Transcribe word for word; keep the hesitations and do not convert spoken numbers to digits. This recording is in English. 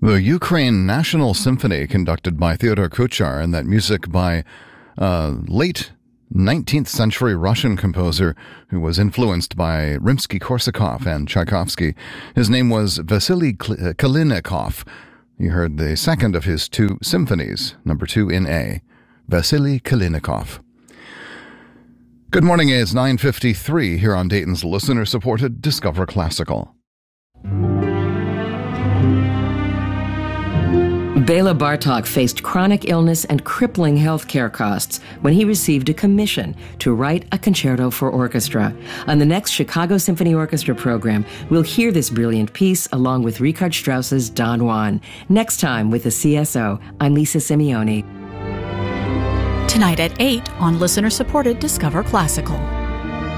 The Ukraine National Symphony, conducted by Theodor Kuchar, and that music by uh, late nineteenth century Russian composer who was influenced by Rimsky-Korsakov and Tchaikovsky. His name was Vasily Kalinikov. You heard the second of his two symphonies, number two in A, Vasily Kalinikov. Good morning, it's nine fifty-three here on Dayton's listener-supported Discover Classical. Bela Bartok faced chronic illness and crippling health care costs when he received a commission to write a concerto for orchestra. On the next Chicago Symphony Orchestra program, we'll hear this brilliant piece along with Richard Strauss's Don Juan. Next time with the C S O, I'm Lisa Simeone. Tonight at eight on listener-supported Discover Classical.